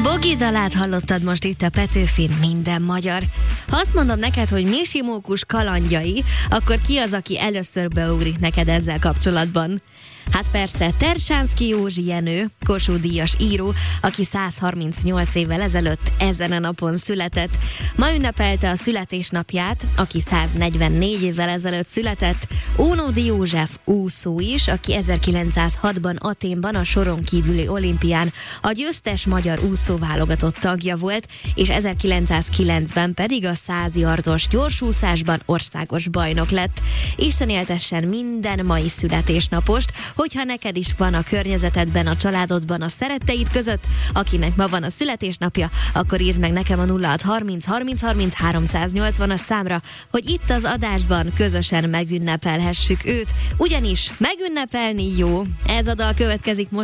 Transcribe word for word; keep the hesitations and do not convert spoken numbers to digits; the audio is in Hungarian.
Bogi dalát hallottad most itt a Petőfin Minden magyar. Ha azt mondom neked, hogy Misi Mókus kalandjai, akkor ki az, aki először beugrik neked ezzel kapcsolatban? Hát persze, Tersánszky Józsi Jenő, Kossuth-díjas író, aki száz harmincnyolc évvel ezelőtt ezen a napon született. Ma ünnepelte a születésnapját, aki száz negyvennégy évvel ezelőtt született, Ónodi József úszó is, aki ezerkilencszázhatban Athénban a soron kívüli olimpián a győztes magyar úszóválogatott tagja volt, és ezerkilencszázkilencben pedig a száz yardos gyorsúszásban országos bajnok lett. Isten éltessen minden mai születésnapost, hogyha neked is van a környezetedben, a családodban, a szeretteid között, akinek ma van a születésnapja, akkor írd meg nekem a nulla hat harminc harminc harminc háromszáznyolcvanas számra, hogy itt az adásban közösen megünnepelhessük őt. Ugyanis megünnepelni jó. Ez a dal következik most.